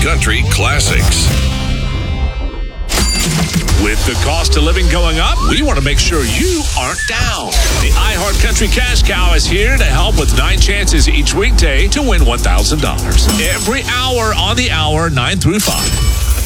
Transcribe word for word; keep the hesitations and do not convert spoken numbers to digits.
Country Classics. With the cost of living going up, we want to make sure you aren't down. The iHeart Country Cash Cow is here to help with nine chances each weekday to win one thousand dollars. Every hour on the hour, nine through five.